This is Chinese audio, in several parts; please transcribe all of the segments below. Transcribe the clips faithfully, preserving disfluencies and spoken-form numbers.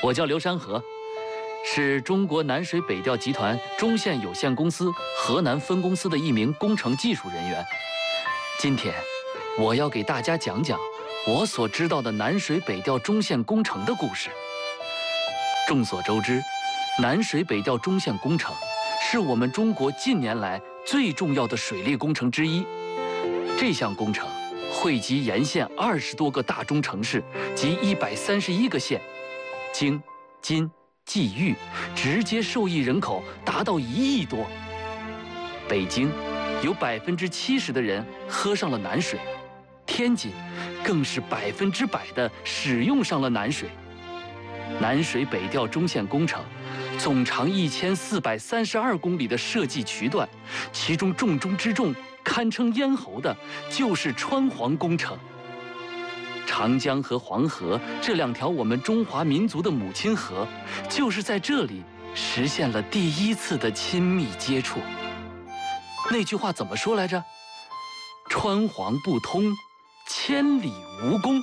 我叫刘山河，是中国南水北调集团中线有限公司河南分公司的一名工程技术人员。今天，我要给大家讲讲我所知道的南水北调中线工程的故事。众所周知，南水北调中线工程是我们中国近年来最重要的水利工程之一。这项工程汇集沿线二十多个大中城市及一百三十一个县，京、津、冀、豫直接受益人口达到一亿多。北京有百分之七十的人喝上了南水，天津更是百分之百的使用上了南水。南水北调中线工程总长一千四百三十二公里的设计渠段，其中重中之重、堪称咽喉的就是川黄工程。长江和黄河这两条我们中华民族的母亲河，就是在这里实现了第一次的亲密接触。那句话怎么说来着？川黄不通，千里无功。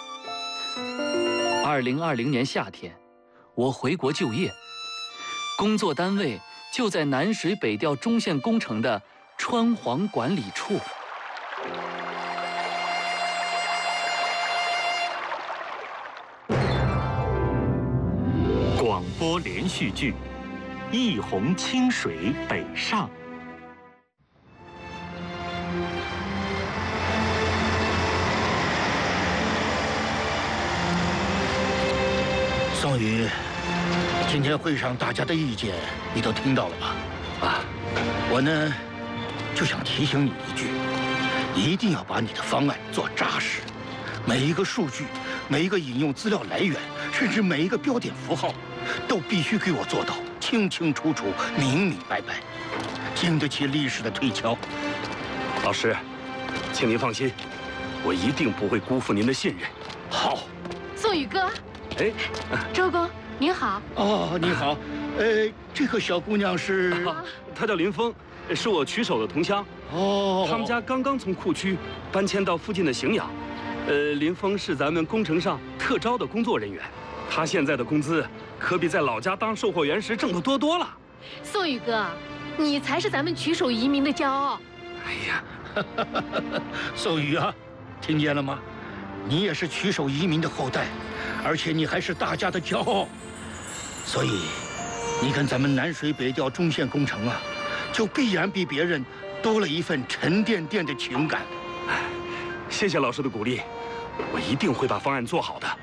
二零二零年夏天，我回国就业，工作单位就在南水北调中线工程的川黄管理处。 广播连续剧《一泓清水北上》。 宋宇，今天会上大家的意见你都听到了吧？啊，我呢就想提醒你一句，一定要把你的方案做扎实，每一个数据、每一个引用资料来源，甚至每一个标点符号，都必须给我做到清清楚楚、明明白白，经得起历史的推敲。 老师，请您放心，我一定不会辜负您的信任。 好， 宋宇哥。 哎， 周公您好。 哦，你好。呃，这个小姑娘是？ 啊、她叫林峰，是我曲首的同乡。 哦， 他们家刚刚从库区搬迁到附近的荥阳。呃，林峰是咱们工程上特招的工作人员，他现在的工资可比在老家当售货员时挣得多多了。 宋宇哥，你才是咱们曲首移民的骄傲。 哎呀， 宋宇啊，听见了吗？你也是曲首移民的后代，而且你还是大家的骄傲，所以你跟咱们南水北调中线工程啊，就必然比别人多了一份沉甸甸的情感。 哎，谢谢老师的鼓励，我一定会把方案做好的。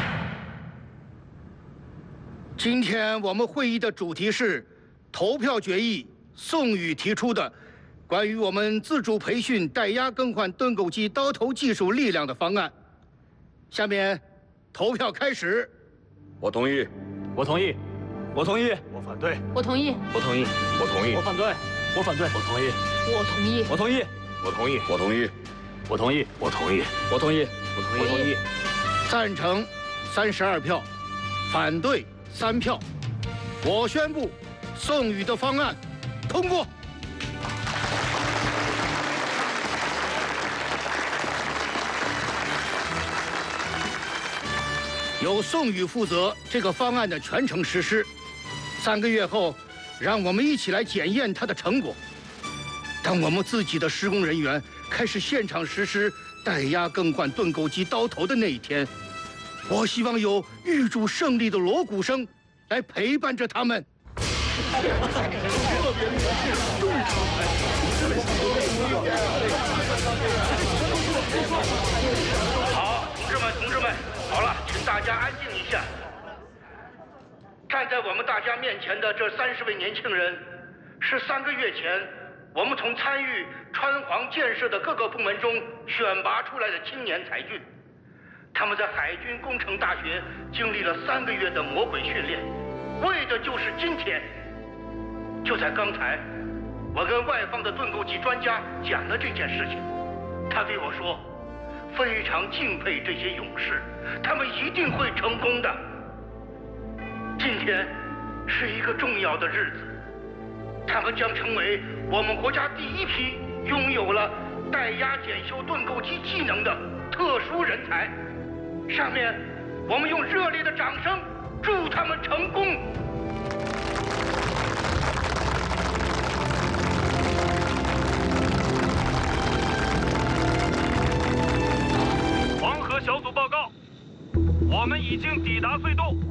今天我们会议的主题是投票决议宋宇提出的关于我们自主培训带压更换盾构机刀头技术力量的方案。下面投票开始。 我同意，我同意，我同意，我反对， 我同意， 我同意，我同意，我反对，我反对，我同意， 我同意， 我同意，我同意，我同意，我同意，我同意，我同意，我同意，我同意。 赞成三十二票，反对三票。我宣布宋宇的方案通过。由宋宇负责这个方案的全程实施。三个月后，让我们一起来检验它的成果。当我们自己的施工人员开始现场实施带压更换盾构机刀头的那一天，我希望有预祝胜利的锣鼓声来陪伴着他们。好，同志们，同志们，好了，请大家安静一下。站在我们大家面前的这三十位年轻人，是三个月前我们从参与川黄建设的各个部门中选拔出来的青年才俊。他们在海军工程大学经历了三个月的魔鬼训练，为的就是今天。就在刚才，我跟外方的盾构机专家讲了这件事情，他对我说，非常敬佩这些勇士，他们一定会成功的。今天是一个重要的日子，他们将成为我们国家第一批拥有了带压检修盾构机技能的特殊人才。下面我们用热烈的掌声祝他们成功。 黄河小组报告，我们已经抵达隧洞。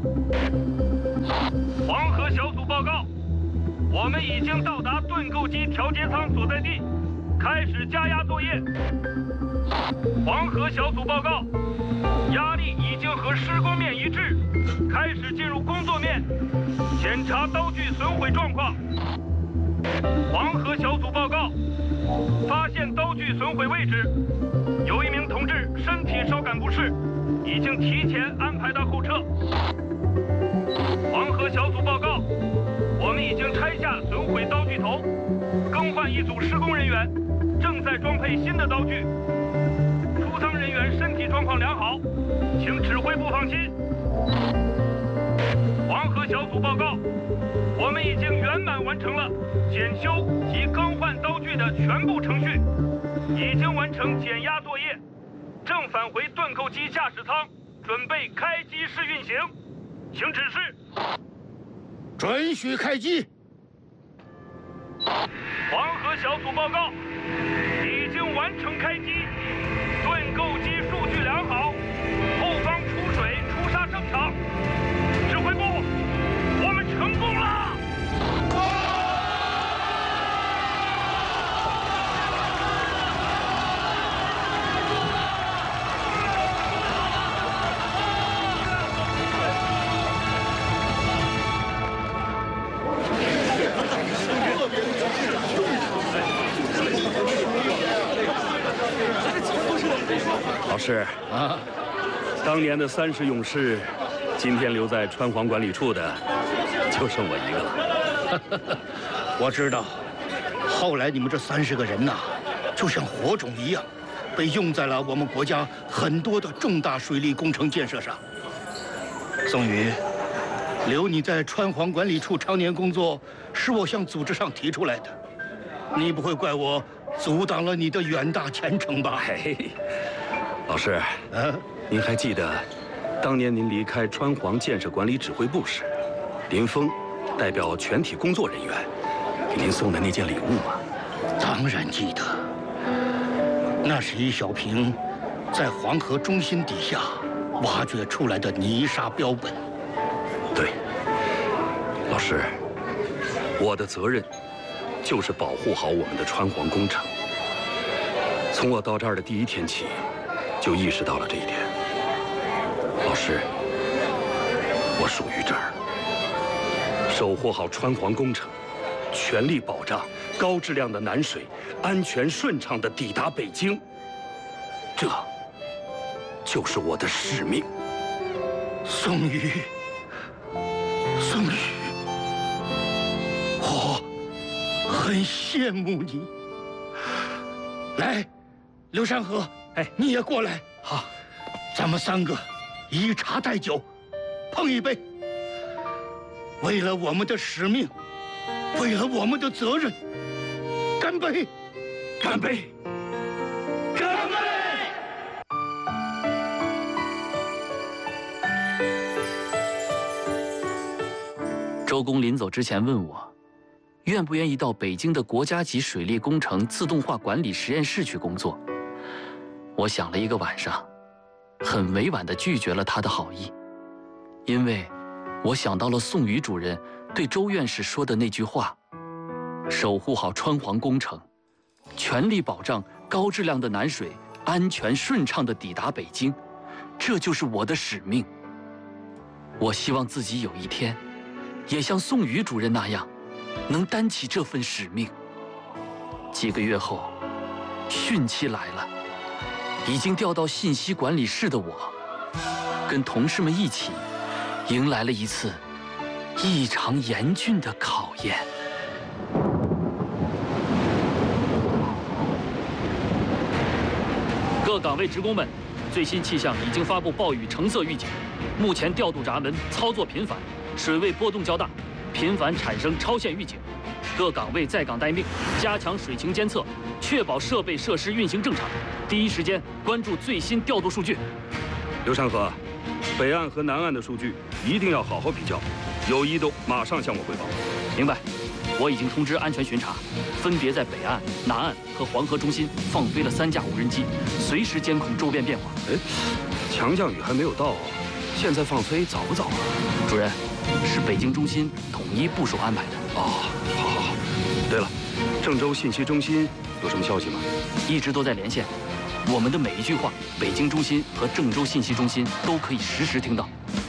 黄河小组报告，我们已经到达盾构机调节舱所在地，开始加压作业。黄河小组报告，压力已经和施工面一致，开始进入工作面，检查刀具损毁状况。黄河小组报告，发现刀具损毁位置，有一名同志身体稍感不适，已经提前安排到后撤。黄河小组报告，我们已经拆下损毁刀具头，更换一组施工人员，正在装配新的刀具。出舱人员身体状况良好，请指挥部放心。黄河小组报告，我们已经圆满完成了检修及更换刀具的全部程序，已经完成减压作业，正返回盾构机驾驶舱，准备开机试运行。请指示。 准许开机。 黄河小组报告，已经完成开机，盾构机数据良好，后方出水出沙正常。指挥部，我们成功了！ 老师啊，当年的三十勇士，今天留在川黄管理处的，就剩我一个了。 我知道，后来你们这三十个人呐，就像火种一样，被用在了我们国家很多的重大水利工程建设上。宋宇，留你在川黄管理处常年工作，是我向组织上提出来的。你不会怪我阻挡了你的远大前程吧？ 嘿，老师，啊，您还记得当年您离开川黄建设管理指挥部时，林峰代表全体工作人员给您送的那件礼物吗？ 当然记得，那是一小瓶在黄河中心底下挖掘出来的泥沙标本。 对，老师，我的责任就是保护好我们的川黄工程。从我到这儿的第一天起，就意识到了这一点。老师，我属于这儿，守护好川黄工程，全力保障高质量的南水安全顺畅地抵达北京，这就是我的使命。 宋宇，宋宇，我很羡慕你。来，刘山河，哎，你也过来。好，咱们三个以茶代酒，碰一杯。为了我们的使命，为了我们的责任，干杯！干杯！干杯！ 周公临走之前问我，愿不愿意到北京的国家级水利工程自动化管理实验室去工作。我想了一个晚上，很委婉地拒绝了他的好意，因为我想到了宋宇主任对周院士说的那句话：守护好川黄工程，全力保障高质量的南水安全顺畅地抵达北京，这就是我的使命。我希望自己有一天也像宋宇主任那样，能担起这份使命。几个月后，汛期来了，已经调到信息管理室的我，跟同事们一起，迎来了一次异常严峻的考验。各岗位职工们，最新气象已经发布暴雨橙色预警，目前调度闸门操作频繁，水位波动较大，频繁产生超限预警。各岗位在岗待命，加强水情监测，确保设备设施运行正常，第一时间关注最新调度数据。 刘山河， 北岸和南岸的数据一定要好好比较，有异动马上向我汇报。 明白。我已经通知安全巡查，分别在北岸、南岸和黄河中心放飞了三架无人机，随时监控周边变化。 哎，强降雨还没有到，现在放飞早不早啊？ 主任，是北京中心统一部署安排的。 哦，好，好，好。对了，郑州信息中心有什么消息吗？ 一直都在连线，我们的每一句话，北京中心和郑州信息中心都可以实时听到。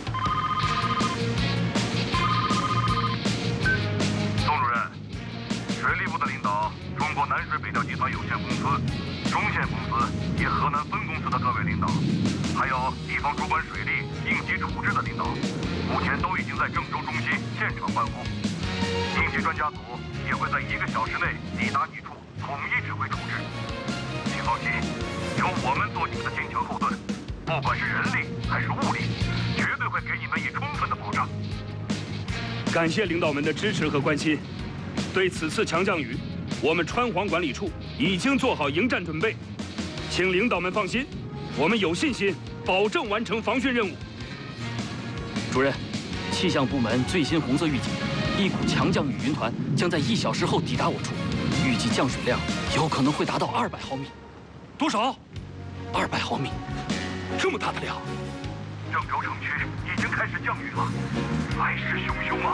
中国南水北调集团有限公司、中线公司及河南分公司的各位领导，还有地方主管水利、应急处置的领导，目前都已经在郑州中心现场办公。应急专家组也会在一个小时内抵达你处，统一指挥处置。请放心，有我们做你们的坚强后盾，不管是人力还是物力，绝对会给你们以充分的保障。 感谢领导们的支持和关心。对此次强降雨，我们川黄管理处已经做好迎战准备，请领导们放心，我们有信心保证完成防汛任务。 主任，气象部门最新红色预警，一股强降雨云团将在一小时后抵达我处，预计降水量有可能会达到二百毫米。 多少？ 二百毫米， 这么大的量！ 郑州城区已经开始降雨了，来势汹汹啊！